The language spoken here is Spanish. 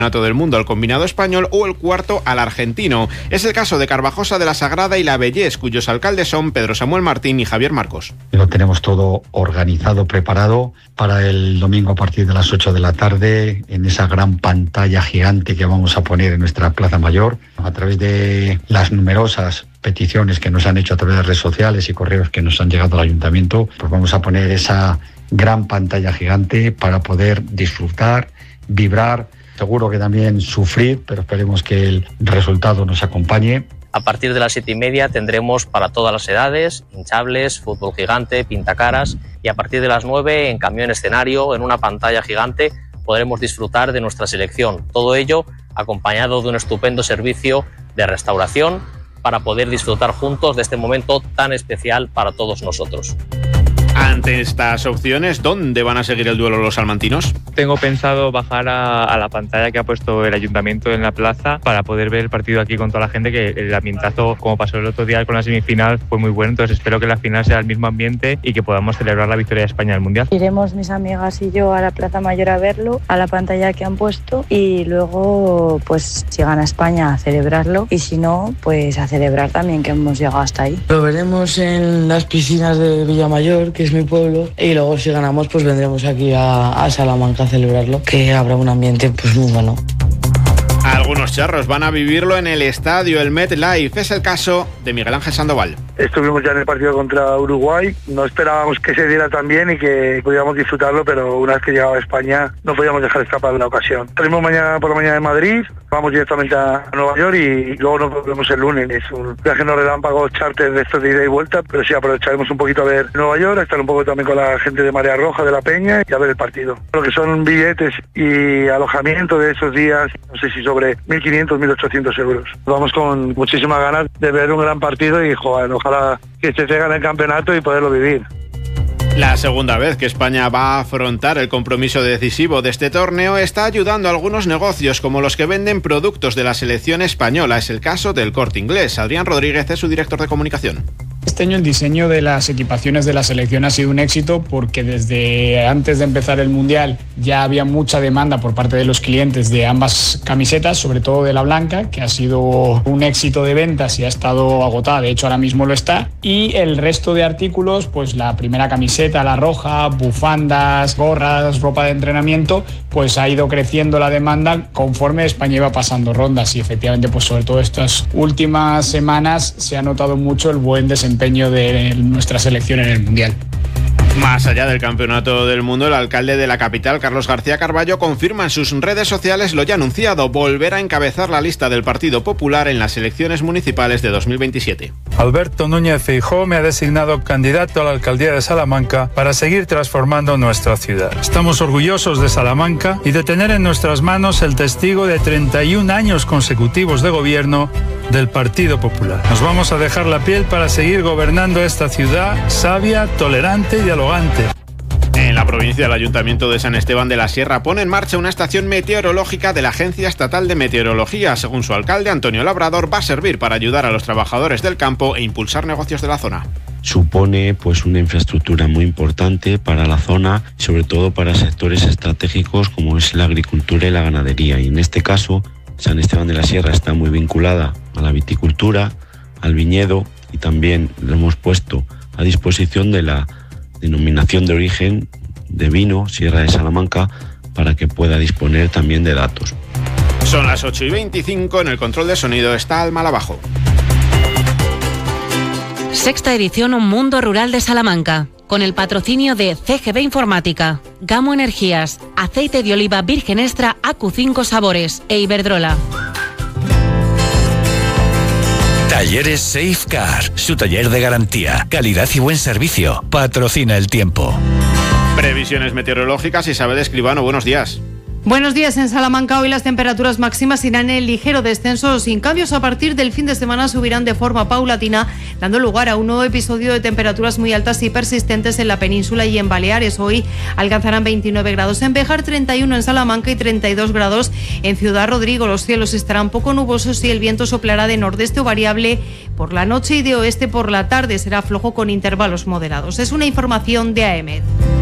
Campeonato del Mundo al combinado español o el cuarto al argentino. Es el caso de Carvajosa de la Sagrada y la Bellés, cuyos alcaldes son Pedro Samuel Martín y Javier Marcos. Lo tenemos todo organizado, preparado para el domingo a partir de las 8 de la tarde en esa gran pantalla gigante que vamos a poner en nuestra Plaza Mayor. A través de las numerosas peticiones que nos han hecho a través de redes sociales y correos que nos han llegado al ayuntamiento, pues vamos a poner esa gran pantalla gigante para poder disfrutar, vibrar, seguro que también sufrir, pero esperemos que el resultado nos acompañe. A partir de las 7:30 tendremos para todas las edades, hinchables, fútbol gigante, pintacaras, y a partir de las 9 en camión escenario, en una pantalla gigante, podremos disfrutar de nuestra selección. Todo ello acompañado de un estupendo servicio de restauración para poder disfrutar juntos de este momento tan especial para todos nosotros. Ante estas opciones, ¿dónde van a seguir el duelo los salmantinos? Tengo pensado bajar a la pantalla que ha puesto el ayuntamiento en la plaza para poder ver el partido aquí con toda la gente, que el ambientazo, como pasó el otro día con la semifinal, fue muy bueno. Entonces espero que la final sea el mismo ambiente y que podamos celebrar la victoria de España en el Mundial. Iremos mis amigas y yo a la Plaza Mayor a verlo, a la pantalla que han puesto, y luego, pues si gana España, a celebrarlo, y si no, pues a celebrar también que hemos llegado hasta ahí. Lo veremos en las piscinas de Villamayor, que es mi pueblo, y luego si ganamos pues vendremos aquí a Salamanca a celebrarlo, que habrá un ambiente pues muy bueno. Algunos charros van a vivirlo en el estadio, el MetLife. Es el caso de Miguel Ángel Sandoval. Estuvimos ya en el partido contra Uruguay, no esperábamos que se diera tan bien y que pudiéramos disfrutarlo, pero una vez que llegaba a España no podíamos dejar escapar la ocasión. Salimos mañana por la mañana de Madrid, vamos directamente a Nueva York y luego nos volvemos el lunes. Es un viaje no relámpago, charter de estos de ida y vuelta, pero sí aprovecharemos un poquito a ver Nueva York, a estar un poco también con la gente de Marea Roja, de La Peña, y a ver el partido. Lo que son billetes y alojamiento de esos días, no sé si sobre 1.500, 1.800 euros. Vamos con muchísimas ganas de ver un gran partido y joder, ojalá que se gane el campeonato y poderlo vivir. La segunda vez que España va a afrontar el compromiso decisivo de este torneo está ayudando a algunos negocios como los que venden productos de la selección española. Es el caso del Corte Inglés. Adrián Rodríguez es su director de comunicación. Este año el diseño de las equipaciones de la selección ha sido un éxito porque desde antes de empezar el Mundial ya había mucha demanda por parte de los clientes de ambas camisetas, sobre todo de la blanca, que ha sido un éxito de ventas y ha estado agotada, de hecho ahora mismo lo está, y el resto de artículos, pues la primera camiseta, la roja, bufandas, gorras, ropa de entrenamiento, pues ha ido creciendo la demanda conforme España iba pasando rondas, y efectivamente pues sobre todo estas últimas semanas se ha notado mucho el buen desempeño de nuestra selección en el Mundial. Más allá del Campeonato del Mundo, el alcalde de la capital, Carlos García Carballo, confirma en sus redes sociales lo ya anunciado: volver a encabezar la lista del Partido Popular en las elecciones municipales de 2027. Alberto Núñez Feijóo me ha designado candidato a la alcaldía de Salamanca para seguir transformando nuestra ciudad. Estamos orgullosos de Salamanca y de tener en nuestras manos el testigo de 31 años consecutivos de gobierno del Partido Popular. Nos vamos a dejar la piel para seguir gobernando esta ciudad sabia, tolerante y dialogante. En la provincia, el Ayuntamiento de San Esteban de la Sierra pone en marcha una estación meteorológica de la Agencia Estatal de Meteorología. Según su alcalde, Antonio Labrador, va a servir para ayudar a los trabajadores del campo e impulsar negocios de la zona. Supone pues una infraestructura muy importante para la zona, sobre todo para sectores estratégicos como es la agricultura y la ganadería. Y en este caso, San Esteban de la Sierra está muy vinculada a la viticultura, al viñedo, y también lo hemos puesto a disposición de la denominación de origen de vino Sierra de Salamanca para que pueda disponer también de datos. Son las 8:25, en el control de sonido está Alma Lavajo. Sexta edición Un Mundo Rural de Salamanca, con el patrocinio de CGB Informática, Gamo Energías, Aceite de Oliva Virgen Extra AQ5 Sabores e Iberdrola. Talleres Safecar, su taller de garantía, calidad y buen servicio. Patrocina el tiempo. Previsiones meteorológicas, Isabel Escribano, buenos días. Buenos días. En Salamanca hoy las temperaturas máximas irán en ligero descenso sin cambios. A partir del fin de semana subirán de forma paulatina, dando lugar a un nuevo episodio de temperaturas muy altas y persistentes en la península y en Baleares. Hoy alcanzarán 29 grados en Béjar, 31 en Salamanca y 32 grados en Ciudad Rodrigo. Los cielos estarán poco nubosos y el viento soplará de nordeste o variable por la noche y de oeste por la tarde. Será flojo con intervalos moderados. Es una información de AEMET.